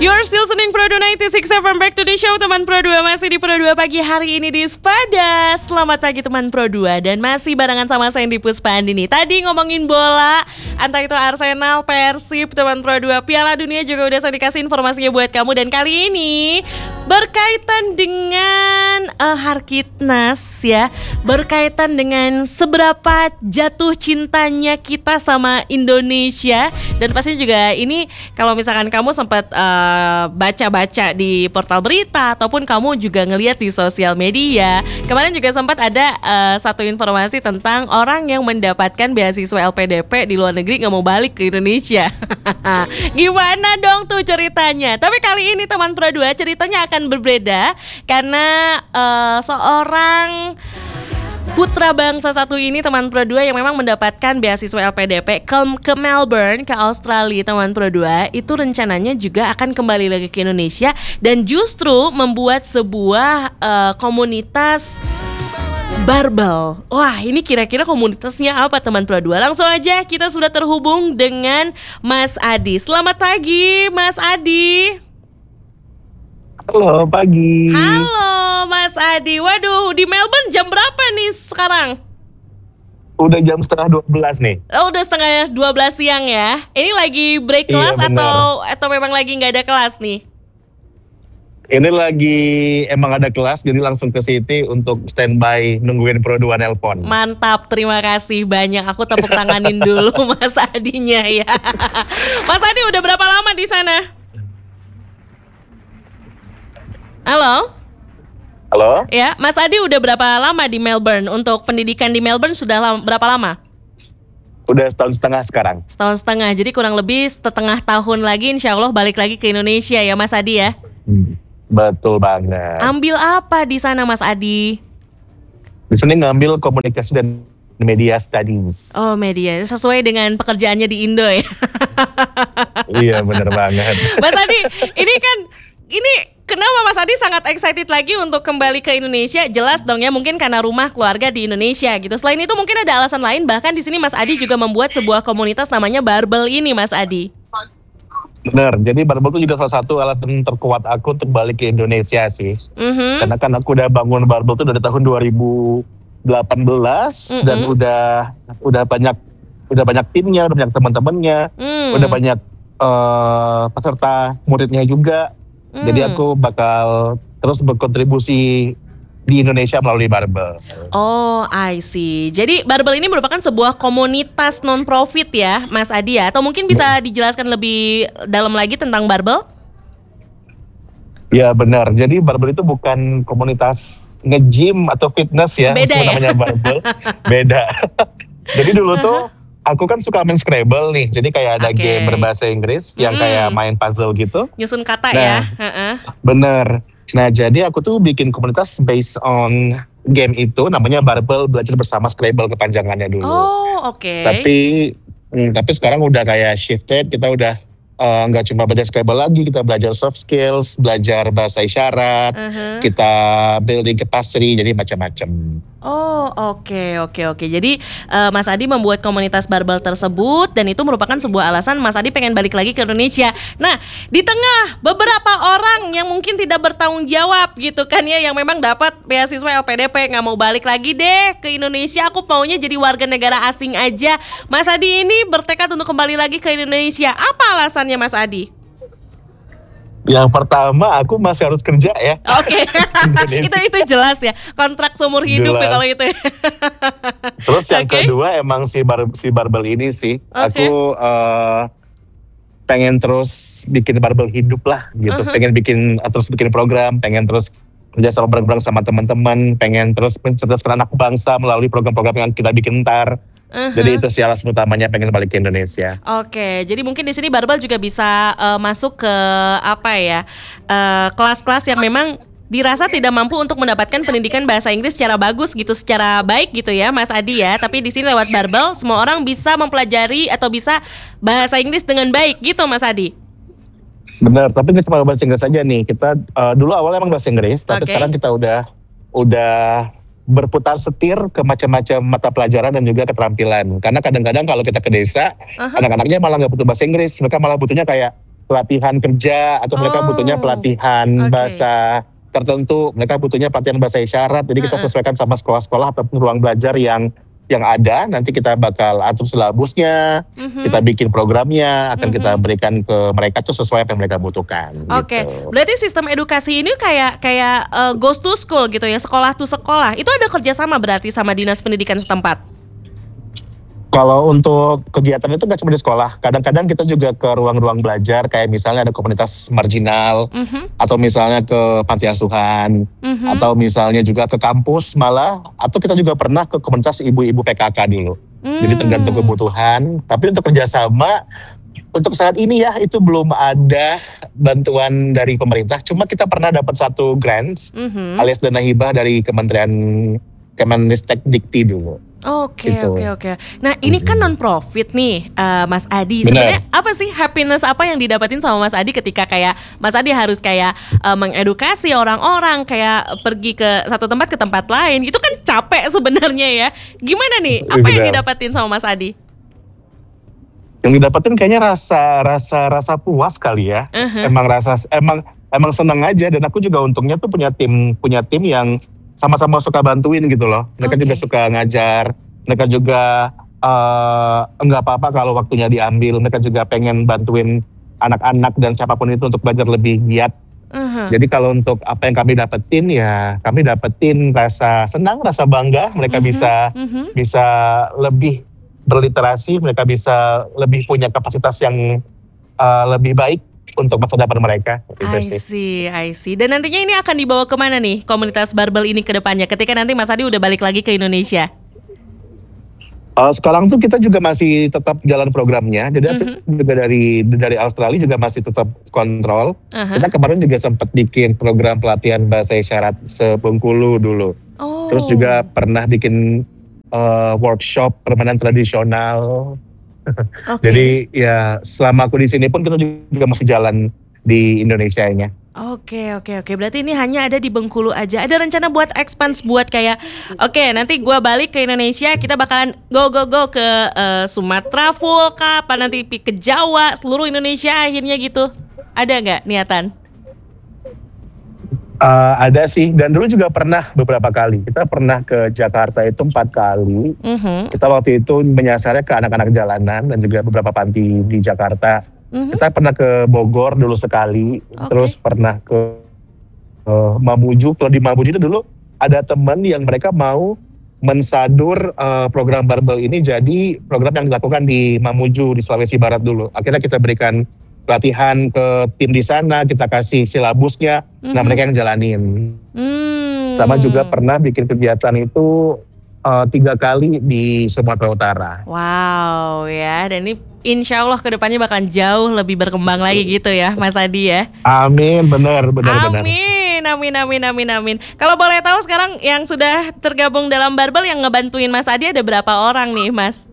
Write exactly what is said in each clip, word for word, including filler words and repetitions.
You're still listening Pro dua sembilan enam tujuh, back to the show teman Pro dua. Masih di Pro dua pagi hari ini di Spada. Selamat pagi teman Pro dua. Dan masih barengan sama saya di Puspa Andini. Tadi ngomongin bola, entah itu Arsenal, Persib, teman Pro dua. Piala Dunia juga udah saya dikasih informasinya buat kamu. Dan kali ini berkaitan dengan uh, Harkitnas ya. Berkaitan dengan seberapa jatuh cintanya kita sama Indonesia. Dan pastinya juga ini kalau misalkan kamu sempat uh, baca-baca di portal berita ataupun kamu juga ngelihat di sosial media. Kemarin juga sempat ada uh, satu informasi tentang orang yang mendapatkan beasiswa L P D P di luar negeri gak mau balik ke Indonesia. Gimana dong tuh ceritanya? Tapi kali ini teman Pro dua ceritanya akan berbeda karena uh, seorang putra bangsa satu ini teman Pro dua yang memang mendapatkan beasiswa L P D P ke, ke Melbourne, ke Australia teman Pro dua. Itu rencananya juga akan kembali lagi ke Indonesia dan justru membuat sebuah uh, komunitas barbel. Wah, ini kira-kira komunitasnya apa teman Pro dua? Langsung aja kita sudah terhubung dengan Mas Adi. Selamat pagi Mas Adi. Halo, pagi. Halo Mas Adi. Waduh, di Melbourne jam berapa nih sekarang? Udah jam setengah dua belas nih. Oh, udah setengah dua belas siang ya. Ini lagi break kelas iya, atau atau memang lagi nggak ada kelas nih? Ini lagi emang ada kelas, jadi langsung ke City untuk standby nungguin Pro dua nelpon. Mantap, terima kasih banyak. Aku tepuk tanganin dulu Mas Adinya ya. Mas Adi udah berapa lama di sana? Halo? Halo? Ya, Mas Adi udah berapa lama di Melbourne? Untuk pendidikan di Melbourne sudah lama, berapa lama? Udah setahun setengah sekarang. Setahun setengah, jadi kurang lebih setengah tahun lagi insya Allah balik lagi ke Indonesia ya Mas Adi ya? Hmm, betul banget. Ambil apa di sana Mas Adi? Di sini ngambil komunikasi dan media studies. Oh, media, sesuai dengan pekerjaannya di Indo ya? Iya, bener banget. Mas Adi, ini kan, ini kenapa Mas Adi sangat excited lagi untuk kembali ke Indonesia? Jelas dong ya, mungkin karena rumah keluarga di Indonesia gitu. Selain itu mungkin ada alasan lain, bahkan di sini Mas Adi juga membuat sebuah komunitas namanya Barbel ini Mas Adi. Bener, jadi Barbel itu juga salah satu alasan terkuat aku untuk balik ke Indonesia sih. Mm-hmm. Karena kan aku udah bangun Barbel itu dari tahun dua ribu delapan belas mm-hmm. dan udah udah banyak udah banyak timnya, udah banyak teman-temannya, mm. udah banyak uh, peserta muridnya juga. Hmm. Jadi aku bakal terus berkontribusi di Indonesia melalui Barbel. Oh, I see. Jadi Barbel ini merupakan sebuah komunitas non-profit ya, Mas Adi ya? Atau mungkin bisa dijelaskan lebih dalam lagi tentang Barbel? Ya benar, jadi Barbel itu bukan komunitas nge-gym atau fitness ya. Beda ya? Namanya Barbel. Beda. Jadi dulu tuh aku kan suka main Scrabble nih, jadi kayak ada okay. game berbahasa Inggris yang hmm. kayak main puzzle gitu. Nyusun kata nah, ya. Uh-uh. Bener. Nah jadi aku tuh bikin komunitas based on game itu, namanya Barbel Belajar Bersama Scrabble kepanjangannya dulu. Oh oke. Okay. Tapi, hmm, tapi sekarang udah kayak shifted, kita udah nggak uh, cuma belajar Scrabble lagi, kita belajar soft skills, belajar bahasa isyarat, uh-huh. kita building capacity, jadi macam-macam. Oh oke okay, oke okay, oke. Okay. Jadi uh, Mas Adi membuat komunitas Barbel tersebut dan itu merupakan sebuah alasan Mas Adi pengen balik lagi ke Indonesia. Nah di tengah beberapa orang yang mungkin tidak bertanggung jawab gitu kan ya, yang memang dapat beasiswa L P D P nggak mau balik lagi deh ke Indonesia, aku maunya jadi warga negara asing aja. Mas Adi ini bertekad untuk kembali lagi ke Indonesia. Apa alasannya Mas Adi? Yang pertama aku masih harus kerja ya. Oke. Okay. itu itu jelas ya, kontrak seumur hidup jelas. Ya kalau itu. Terus yang okay. kedua emang si bar, si Barbel ini sih, okay. aku uh, pengen terus bikin Barbel hidup lah gitu. Uh-huh. Pengen bikin terus bikin program, pengen terus kerja sama bareng-bareng sama teman-teman, pengen terus mencerdaskan anak bangsa melalui program-program yang kita bikin ntar. Uh-huh. Jadi itu sih alasan utamanya pengen balik ke Indonesia. Oke, jadi mungkin di sini Barbel juga bisa uh, masuk ke apa ya uh, kelas-kelas yang memang dirasa tidak mampu untuk mendapatkan pendidikan bahasa Inggris secara bagus gitu, secara baik gitu ya, Mas Adi ya. Tapi di sini lewat Barbel semua orang bisa mempelajari atau bisa bahasa Inggris dengan baik gitu, Mas Adi. Benar, tapi ini cuma bahasa Inggris saja nih. Kita uh, dulu awalnya emang bahasa Inggris, tapi okay. sekarang kita udah udah berputar setir ke macam-macam mata pelajaran dan juga keterampilan. Karena kadang-kadang kalau kita ke desa, uh-huh. anak-anaknya malah nggak butuh bahasa Inggris, mereka malah butuhnya kayak pelatihan kerja atau mereka Oh, butuhnya pelatihan oke. bahasa tertentu, mereka butuhnya pelatihan bahasa isyarat. Jadi kita Heeh. sesuaikan sama sekolah-sekolah ataupun ruang belajar yang yang ada. Nanti kita bakal atur silabusnya, Mhm. kita bikin programnya, akan kita Mhm. berikan ke mereka tuh sesuai apa yang mereka butuhkan. Oke, Gitu. berarti sistem edukasi ini kayak kayak uh, goes to school gitu ya, sekolah to sekolah. Itu ada kerjasama berarti sama dinas pendidikan setempat? Kalau untuk kegiatan itu nggak cuma di sekolah, kadang-kadang kita juga ke ruang-ruang belajar, kayak misalnya ada komunitas marginal, Mhm. atau misalnya ke panti asuhan, Mhm. atau misalnya juga ke kampus malah, atau kita juga pernah ke komunitas ibu-ibu P K K dulu. Jadi tergantung Hmm. kebutuhan, tapi untuk kerjasama, untuk saat ini ya itu belum ada bantuan dari pemerintah, cuma kita pernah dapat satu grants, Mhm. alias dana hibah dari Kementerian Kemenristek Dikti dulu. Oke, Gitu. oke, oke. Nah, ini kan non profit nih, eh, Mas Adi. Benar. Sebenarnya apa sih happiness apa yang didapatin sama Mas Adi ketika kayak Mas Adi harus kayak eh, mengedukasi orang-orang kayak pergi ke satu tempat ke tempat lain. Itu kan capek sebenarnya ya. Gimana nih? Apa yang Benar. didapatin sama Mas Adi? Yang didapetin kayaknya rasa rasa rasa puas kali ya. Uh-huh. Emang rasa emang emang senang aja, dan aku juga untungnya tuh punya tim punya tim yang sama-sama suka bantuin gitu loh. Mereka Oke. juga suka ngajar, mereka juga eh, enggak apa-apa kalau waktunya diambil. Mereka juga pengen bantuin anak-anak dan siapapun itu untuk belajar lebih giat. Uh-huh. Jadi kalau untuk apa yang kami dapetin ya, kami dapetin rasa senang, rasa bangga. Mereka Mhm. bisa Mhm. bisa lebih berliterasi, mereka bisa lebih punya kapasitas yang uh, lebih baik untuk masa depan mereka. Gitu I sih. see, I see. Dan nantinya ini akan dibawa kemana nih komunitas barbel ini ke depannya ketika nanti Mas Adi udah balik lagi ke Indonesia? Uh, sekarang tuh kita juga masih tetap jalan programnya, jadi aku juga dari dari Australia juga masih tetap kontrol. Aha. Kita kemarin juga sempat bikin program pelatihan bahasa isyarat se-Bengkulu dulu. Oh. Terus juga pernah bikin uh, workshop permainan tradisional. Oke. Jadi ya selama aku di sini pun kita juga masih jalan di Indonesianya. Oke, oke, oke. Berarti ini hanya ada di Bengkulu aja. Ada rencana buat expand buat kayak, oke nanti gua balik ke Indonesia, kita bakalan go go go ke eh, Sumatera full kah? Apa nanti pi- ke Jawa, seluruh Indonesia akhirnya gitu? Ada nggak niatan? Uh, ada sih, dan dulu juga pernah beberapa kali. Kita pernah ke Jakarta itu empat kali. Mhm, Kita waktu itu menyasarnya ke anak-anak jalanan dan juga beberapa panti di Jakarta. mhm. Kita pernah ke Bogor dulu sekali, Oke. terus pernah ke uh, Mamuju. Kalau di Mamuju itu dulu ada teman yang mereka mau mensadur uh, program barbel ini jadi program yang dilakukan di Mamuju di Sulawesi Barat dulu. Akhirnya kita berikan pelatihan ke tim di sana, kita kasih silabusnya, nah Mhm. mereka yang jalanin. Hmm. Sama juga pernah bikin kegiatan itu uh, tiga kali di Sumatera Utara. Wow ya, dan ini insya Allah kedepannya bakalan jauh lebih berkembang lagi gitu ya Mas Adi ya. Amin, benar, benar, benar. Amin, amin, amin, amin, amin. Kalau boleh tahu sekarang yang sudah tergabung dalam barbel yang ngebantuin Mas Adi ada berapa orang nih Mas?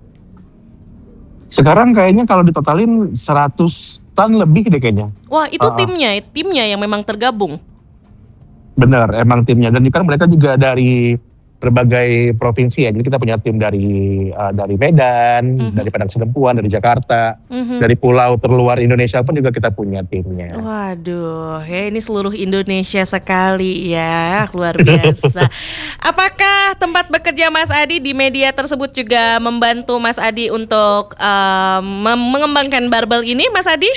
Sekarang kayaknya kalau ditotalin seratus ton lebih deh kayaknya. Wah itu Uh-uh. timnya, timnya yang memang tergabung. Benar, emang timnya. Dan kan mereka juga dari berbagai provinsi ya. Jadi kita punya tim dari uh, dari Medan, Mhm. dari Padang Sidempuan, dari Jakarta, Mhm. dari pulau terluar Indonesia pun juga kita punya timnya. Waduh, ya ini seluruh Indonesia sekali ya, luar biasa. Apakah tempat bekerja Mas Adi di media tersebut juga membantu Mas Adi untuk um, mem- mengembangkan barbel ini, Mas Adi?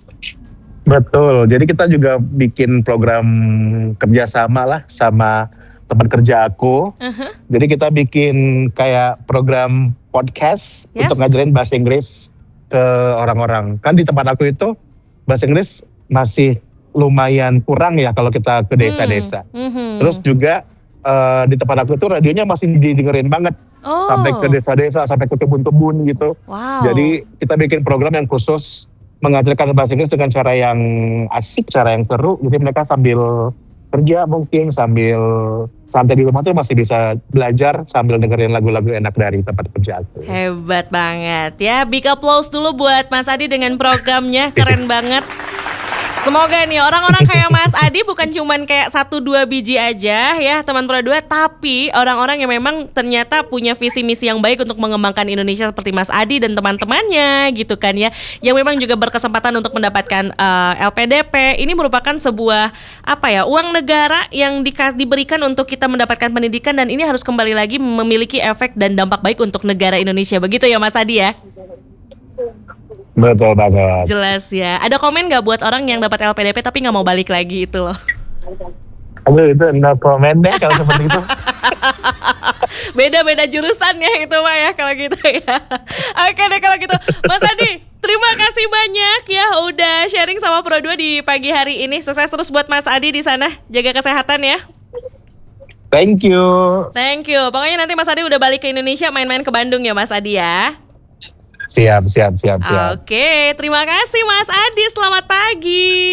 Betul, jadi kita juga bikin program kerjasama lah sama tempat kerja aku. Uh-huh. Jadi kita bikin kayak program podcast Yes. untuk ngajarin bahasa Inggris ke orang-orang. Kan di tempat aku itu bahasa Inggris masih lumayan kurang ya kalau kita ke desa-desa. Mhm. Terus juga eh, di tempat aku itu radionya masih didengerin banget. Oh. Sampai ke desa-desa, sampai ke kebun-kebun gitu. Wow. Jadi kita bikin program yang khusus mengajarkan bahasa Inggris dengan cara yang asik, cara yang seru. Jadi mereka sambil kerja mungkin, sambil santai di rumah tuh masih bisa belajar sambil dengerin lagu-lagu enak dari tempat kerja aku. Hebat banget ya. Big applause dulu buat Mas Adi dengan programnya, keren banget. Semoga nih orang-orang kayak Mas Adi bukan cuman kayak satu dua biji aja ya teman Pro dua, tapi orang-orang yang memang ternyata punya visi misi yang baik untuk mengembangkan Indonesia seperti Mas Adi dan teman-temannya gitu kan ya, yang memang juga berkesempatan untuk mendapatkan uh, L P D P. Ini merupakan sebuah apa ya, uang negara yang di- diberikan untuk kita mendapatkan pendidikan, dan ini harus kembali lagi memiliki efek dan dampak baik untuk negara Indonesia. Begitu ya Mas Adi ya? Betul banget. Jelas ya. Ada komen nggak buat orang yang dapat L P D P tapi nggak mau balik lagi itu loh? Aduh, itu no comment deh kalau seperti itu. Beda-beda jurusan ya itu mah ya kalau gitu ya. Oke deh kalau gitu. Mas Adi, terima kasih banyak ya udah sharing sama Pro dua di pagi hari ini. Sukses terus buat Mas Adi di sana. Jaga kesehatan ya. Thank you. Thank you. Pokoknya nanti Mas Adi udah balik ke Indonesia, main-main ke Bandung ya Mas Adi ya. Siap, siap, siap, siap. Oke, terima kasih Mas Adi. Selamat pagi.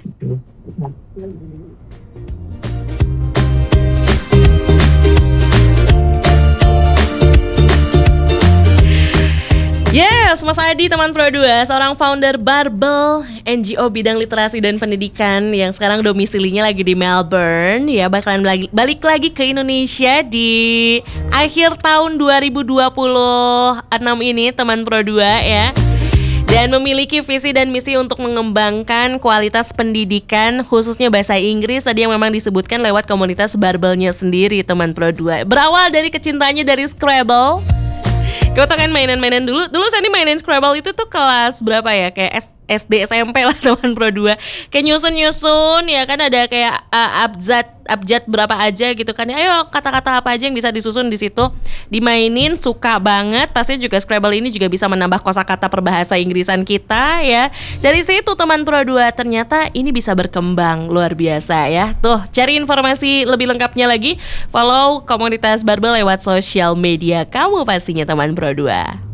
Yes, Mas Adi teman Pro dua, seorang founder Barbel, N G O bidang literasi dan pendidikan yang sekarang domisilinya lagi di Melbourne. Ya, bakalan balik, balik lagi ke Indonesia di akhir tahun dua ribu dua puluh enam ini teman Pro dua ya. Dan memiliki visi dan misi untuk mengembangkan kualitas pendidikan khususnya bahasa Inggris tadi yang memang disebutkan lewat komunitas Barbelnya sendiri teman Pro dua. Berawal dari kecintaannya dari Scrabble. Kau tangan mainan-mainan dulu. Dulu saya nih mainin Scrabble itu tuh kelas berapa ya? Kayak S- SD S M P lah teman Pro dua. Kayak nyusun-nyusun ya kan, ada kayak uh, abjad abjad berapa aja gitu kan. Ayo kata-kata apa aja yang bisa disusun di situ. Dimainin, suka banget. Pasti juga Scrabble ini juga bisa menambah kosakata perbahasa Inggrisan kita ya. Dari situ teman Pro dua ternyata ini bisa berkembang luar biasa ya. Tuh, cari informasi lebih lengkapnya lagi, follow komunitas Barbel lewat sosial media kamu pastinya teman Pro dua.